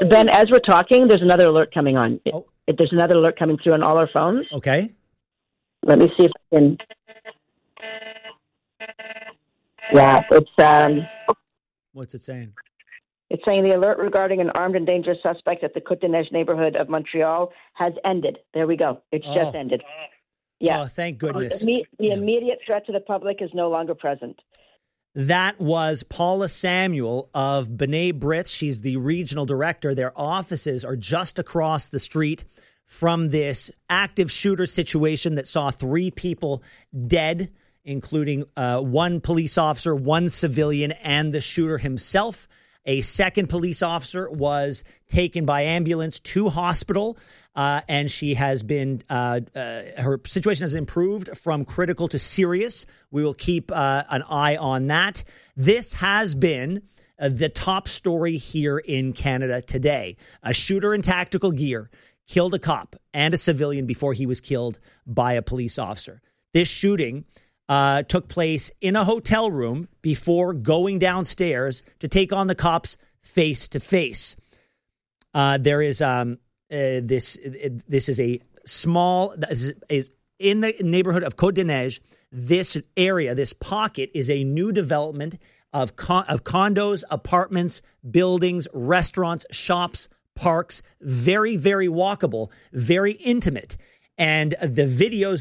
Ben, as we're talking, there's another alert coming on. Oh. There's another alert coming through on all our phones. Okay. Let me see if I can. Yeah, What's it saying? it's saying the alert regarding an armed and dangerous suspect at the Côte-des-Neiges neighborhood of Montreal has ended. There we go. It's just ended. Yeah. Oh, thank goodness. The immediate threat to the public is no longer present. That was Paula Samuel of B'nai B'rith. She's the regional director. Their offices are just across the street from this active shooter situation that saw 3 people dead, including one police officer, one civilian, and the shooter himself. A second police officer was taken by ambulance to hospital, and she has been, her situation has improved from critical to serious. We will keep an eye on that. This has been the top story here in Canada today. A shooter in tactical gear killed a cop and a civilian before he was killed by a police officer. This shooting took place in a hotel room before going downstairs to take on the cops face to face. There is this is a small is in the neighborhood of Côte-des-Neiges. This area, this pocket, is a new development of condos, apartments, buildings, restaurants, shops, parks. Very, very walkable, very intimate, and the videos